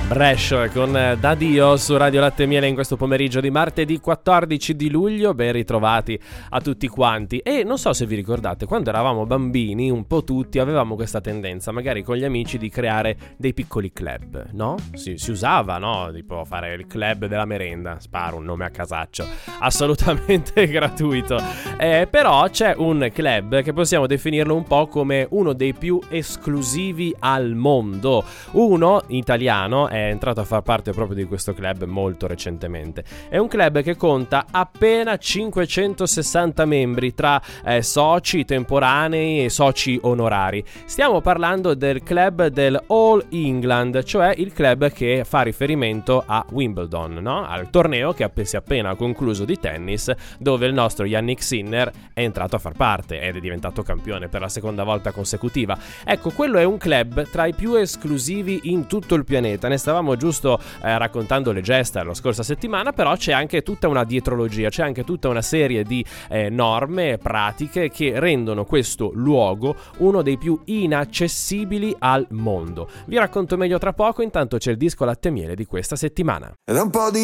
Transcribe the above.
Bresh con Dadio su Radio Latte e Miele in questo pomeriggio di martedì 14 di luglio. Ben ritrovati a tutti quanti. E non so se vi ricordate, quando eravamo bambini un po' tutti avevamo questa tendenza magari con gli amici di creare dei piccoli club, no? Si usava, no? Tipo fare il club della merenda, sparo un nome a casaccio, assolutamente gratuito. Però c'è un club che possiamo definirlo un po' come uno dei più esclusivi al mondo. Uno italiano è entrato a far parte proprio di questo club molto recentemente. È un club che conta appena 560 membri tra soci temporanei e soci onorari. Stiamo parlando del club del All England, cioè il club che fa riferimento a Wimbledon, no? Al torneo che si è appena concluso di tennis, dove il nostro Jannik Sinner è entrato a far parte ed è diventato campione per la seconda volta consecutiva. Ecco, quello è un club tra i più esclusivi in tutto il pianeta. Ne stavamo giusto raccontando le gesta la scorsa settimana, però c'è anche tutta una dietrologia, c'è anche tutta una serie di norme e pratiche che rendono questo luogo uno dei più inaccessibili al mondo. Vi racconto meglio tra poco, intanto c'è il disco Latte e Miele di questa settimana. Ed è un po' di